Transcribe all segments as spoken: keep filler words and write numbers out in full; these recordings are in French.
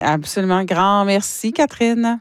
Absolument. Grand merci, Catherine.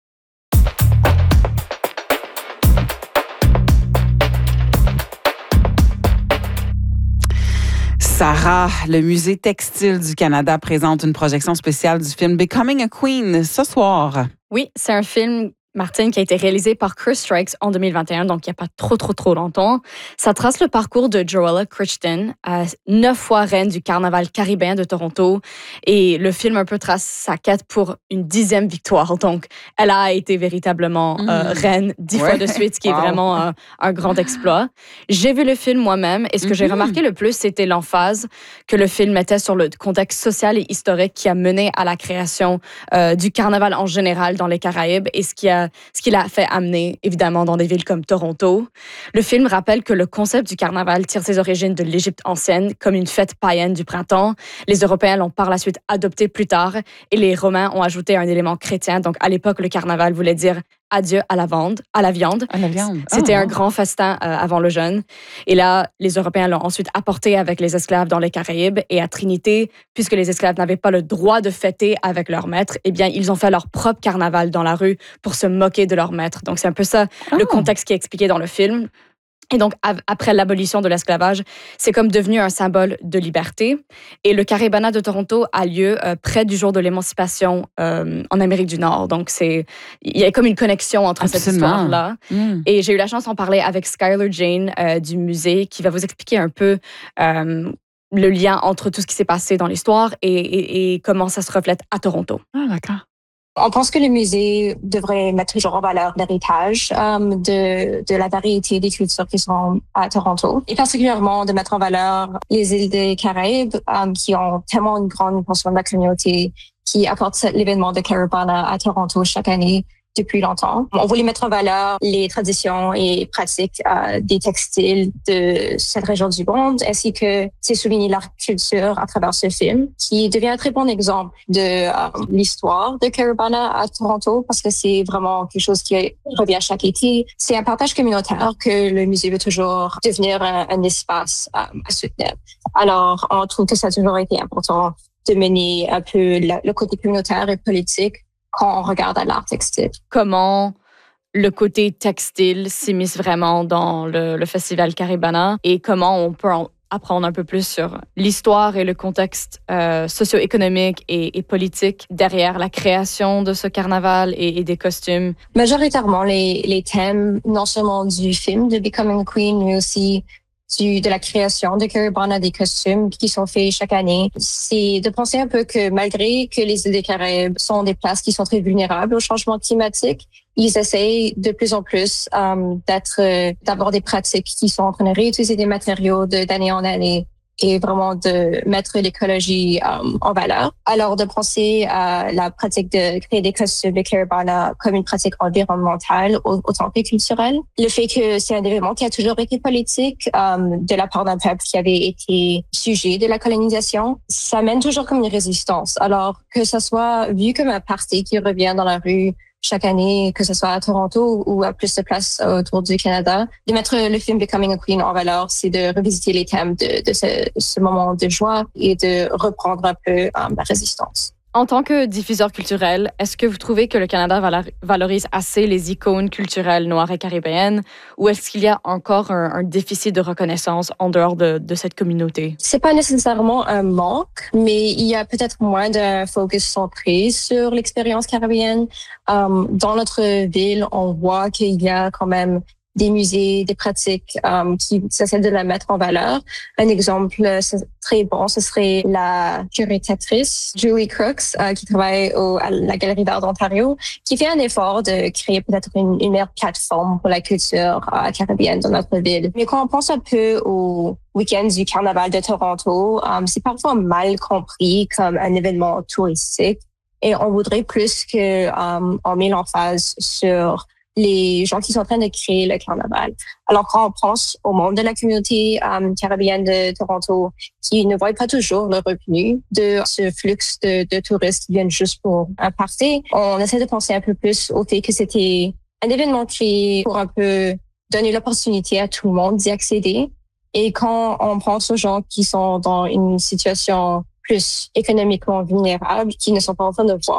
Sarah, le Musée textile du Canada présente une projection spéciale du film Becoming a Queen ce soir. Oui, c'est un film, Martine, qui a été réalisé par Chris Strikes en deux mille vingt et un, donc il n'y a pas trop, trop, trop longtemps. Ça trace le parcours de Joella Crichton, euh, neuf fois reine du carnaval caribéen de Toronto. Et le film un peu trace sa quête pour une dixième victoire. Donc, elle a été véritablement euh, mmh. reine dix ouais. fois de suite, ce qui wow. est vraiment euh, un grand exploit. J'ai vu le film moi-même et ce que mmh. j'ai remarqué le plus, c'était l'emphase que le film mettait sur le contexte social et historique qui a mené à la création euh, du carnaval en général dans les Caraïbes et ce qui a ce qui l'a fait amener, évidemment, dans des villes comme Toronto. Le film rappelle que le concept du carnaval tire ses origines de l'Égypte ancienne, comme une fête païenne du printemps. Les Européens l'ont par la suite adopté plus tard et les Romains ont ajouté un élément chrétien. Donc, à l'époque, le carnaval voulait dire adieu à la viande. À la viande. À la viande. C'était oh, un grand festin euh, avant le jeûne. Et là, les Européens l'ont ensuite apporté avec les esclaves dans les Caraïbes. Et à Trinité, puisque les esclaves n'avaient pas le droit de fêter avec leur maître, eh bien, ils ont fait leur propre carnaval dans la rue pour se moquer de leur maître. Donc, c'est un peu ça oh. le contexte qui est expliqué dans le film. Et donc, après l'abolition de l'esclavage, c'est comme devenu un symbole de liberté. Et le Caribana de Toronto a lieu euh, près du jour de l'émancipation euh, en Amérique du Nord. Donc, c'est, il y a comme une connexion entre Absolument. Cette histoire-là. Mm. Et j'ai eu la chance d'en parler avec Skylar Jane euh, du musée, qui va vous expliquer un peu euh, le lien entre tout ce qui s'est passé dans l'histoire et, et, et comment ça se reflète à Toronto. Ah, d'accord. On pense que le musée devrait mettre toujours en valeur l'héritage euh, de, de la variété des cultures qui sont à Toronto, et particulièrement de mettre en valeur les îles des Caraïbes euh, qui ont tellement une grande portion de la communauté qui apporte l'événement de Caribana à Toronto chaque année depuis longtemps. On voulait mettre en valeur les traditions et pratiques euh, des textiles de cette région du monde, ainsi que c'est souligner leur culture à travers ce film, qui devient un très bon exemple de euh, l'histoire de Caribana à Toronto, parce que c'est vraiment quelque chose qui revient chaque été. C'est un partage communautaire que le musée veut toujours devenir un, un espace euh, à soutenir. Alors, on trouve que ça a toujours été important de mener un peu la, le côté communautaire et politique quand on regarde à l'art textile. Comment le côté textile s'immisce vraiment dans le, le festival Caribana et comment on peut en apprendre un peu plus sur l'histoire et le contexte euh, socio-économique et, et politique derrière la création de ce carnaval et, et des costumes. Majoritairement, les, les thèmes, non seulement du film de Becoming a Queen, mais aussi Du, de la création de Caribana, des costumes qui sont faits chaque année. C'est de penser un peu que malgré que les îles des Caraïbes sont des places qui sont très vulnérables au changement climatique, ils essayent de plus en plus um, d'être, euh, d'avoir des pratiques qui sont en train de réutiliser des matériaux de, d'année en année et vraiment de mettre l'écologie um, en valeur. Alors, de penser à la pratique de créer des costumes de Caribana comme une pratique environnementale autant que culturelle. Le fait que c'est un événement qui a toujours été politique um, de la part d'un peuple qui avait été sujet de la colonisation, ça mène toujours comme une résistance. Alors, que ça soit vu comme un parti qui revient dans la rue chaque année, que ce soit à Toronto ou à plus de places autour du Canada, de mettre le film Becoming a Queen en valeur, c'est de revisiter les thèmes de, de ce, ce moment de joie et de reprendre un peu um, la résistance. En tant que diffuseur culturel, est-ce que vous trouvez que le Canada valorise assez les icônes culturelles noires et caribéennes ou est-ce qu'il y a encore un, un déficit de reconnaissance en dehors de, de cette communauté? C'est pas nécessairement un manque, mais il y a peut-être moins de focus centré sur l'expérience caribéenne. Um, dans notre ville, on voit qu'il y a quand même des musées, des pratiques um, qui essaient de la mettre en valeur. Un exemple très bon, ce serait la curatrice Julie Crooks, uh, qui travaille au, à la Galerie d'art d'Ontario, qui fait un effort de créer peut-être une, une meilleure plateforme pour la culture uh, caribéenne dans notre ville. Mais quand on pense un peu au week-end du Carnaval de Toronto, um, c'est parfois mal compris comme un événement touristique et on voudrait plus que um, on met l'emphase sur les gens qui sont en train de créer le carnaval. Alors, quand on pense au monde de la communauté um, caribéenne de Toronto, qui ne voit pas toujours le revenu de ce flux de, de touristes qui viennent juste pour un party, on essaie de penser un peu plus au fait que c'était un événement créé pour un peu donner l'opportunité à tout le monde d'y accéder. Et quand on pense aux gens qui sont dans une situation plus économiquement vulnérables, qui ne sont pas en train de voir